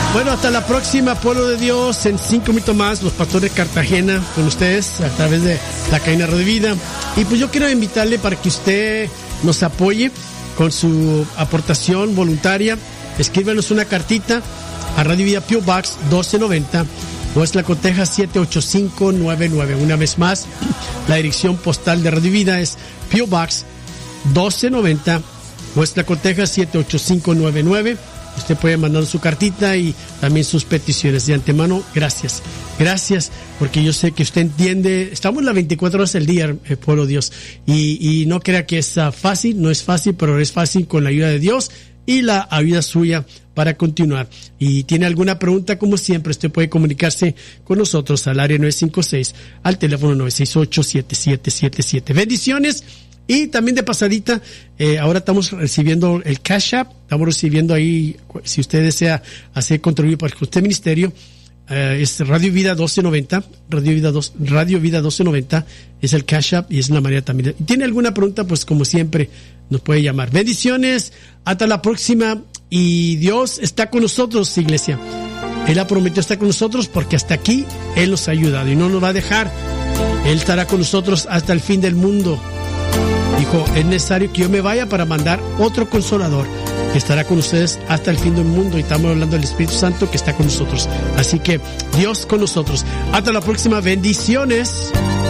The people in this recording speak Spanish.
Bueno, hasta la próxima, pueblo de Dios. En 5 minutos más, los pastores de Cartagena con ustedes a través de la cadena Radio Vida. Y pues yo quiero invitarle para que usted nos apoye con su aportación voluntaria. Escríbanos una cartita a Radio Vida P.O. Box 1290, Huastlaco, Texas 78599. Una vez más, la dirección postal de Radio Vida es P.O. Box 1290, Huastlaco, Texas 78599. Usted puede mandar su cartita y también sus peticiones. De antemano, gracias. Gracias, porque yo sé que usted entiende. Estamos las 24 horas del día, pueblo Dios. Y no crea que es fácil, no es fácil, pero es fácil con la ayuda de Dios y la ayuda suya para continuar. Y tiene alguna pregunta, como siempre, usted puede comunicarse con nosotros al área 956, al teléfono 968-7777. Bendiciones. Y también de pasadita, ahora estamos recibiendo el Cash App, estamos recibiendo ahí, si usted desea hacer contribuir para este ministerio, es Radio Vida 1290, Radio Vida 1290 es el Cash App y es una manera también. Y tiene alguna pregunta, pues como siempre, nos puede llamar. Bendiciones, hasta la próxima, y Dios está con nosotros, iglesia. Él ha prometido estar con nosotros porque hasta aquí Él nos ha ayudado y no nos va a dejar. Él estará con nosotros hasta el fin del mundo. Dijo, es necesario que yo me vaya para mandar otro consolador que estará con ustedes hasta el fin del mundo. Y estamos hablando del Espíritu Santo que está con nosotros. Así que Dios con nosotros. Hasta la próxima. Bendiciones.